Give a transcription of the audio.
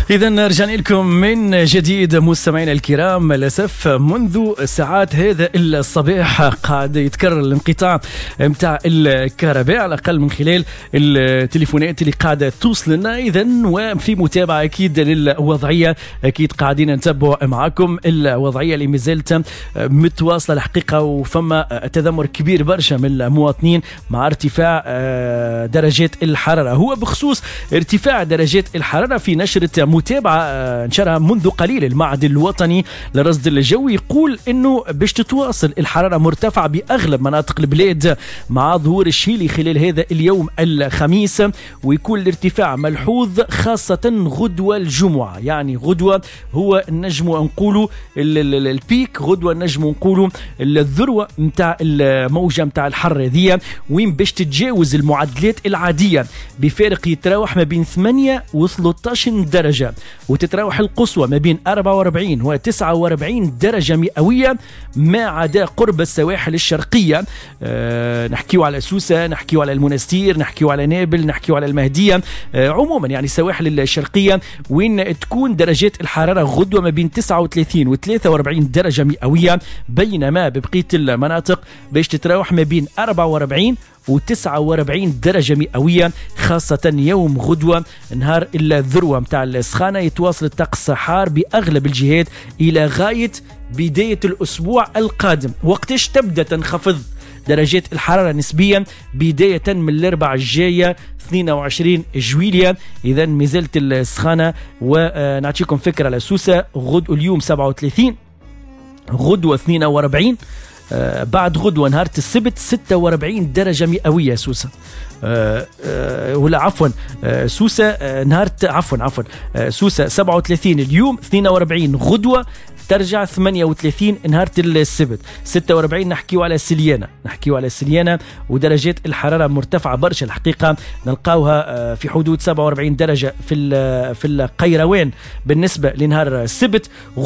إذا رجعنا لكم من جديد مستمعينا الكرام. للأسف منذ ساعات هذا الصباح قاعد يتكرر الانقطاع متاع الكهرباء على الأقل من خلال التليفونات اللي قاعدة توصل لنا. إذا وفي متابعة أكيد للوضعية، أكيد قاعدين نتابع معكم الوضعية اللي مازالت متواصلة الحقيقة، وفما تذمر كبير برشا من المواطنين مع ارتفاع درجات الحرارة. هو بخصوص ارتفاع درجات الحرارة في نشرة متابعة نشرها منذ قليل المعهد الوطني للرصد الجوي، يقول انه باش تتواصل الحرارة مرتفعة باغلب مناطق البلاد مع ظهور الشيلي خلال هذا اليوم الخميس، ويكون الارتفاع ملحوظ خاصة غدوة الجمعة. يعني غدوة هو نجم نقولوا البيك، غدوة نجم نقولوا الذروة متاع الموجة متاع الحر هذه، وين باش تتجاوز المعدلات العادية بفارق يتراوح ما بين 8 و 13 درجة، وتتراوح القصوى ما بين 44 و 49 درجة مئوية ما عدا قرب السواحل الشرقية. نحكيو على سوسة، نحكيو على المنستير، نحكيو على نابل، نحكيو على المهدية، عموما يعني السواحل الشرقية وين تكون درجات الحرارة غدوة ما بين 39 و 43 درجة مئوية، بينما ببقية المناطق باش تتراوح ما بين 44 و 49 درجة مئوية، خاصة يوم غدوة نهار الذروة متاع السخانة. يتواصل الطقس حار بأغلب الجهات إلى غاية بداية الأسبوع القادم. وقتش تبدأ تنخفض درجات الحرارة نسبيا؟ بداية من الأربعاء الجاية 22 جويلية. إذا مازالت السخانة. ونعطيكم فكرة على سوسة، اليوم 37، غدوة 42، بعد غدوة نهار السبت 46 درجة مئوية سوسة. ولا عفوا سوسة نهار عفوا سوسة 37 اليوم، 42 غدوة، ترجع 38 نهار السبت، 46 نحكيو على سليانة ودرجات الحرارة مرتفعة برشا الحقيقة. نلقاوها في حدود 47 درجة في القيروان بالنسبة لنهار السبت،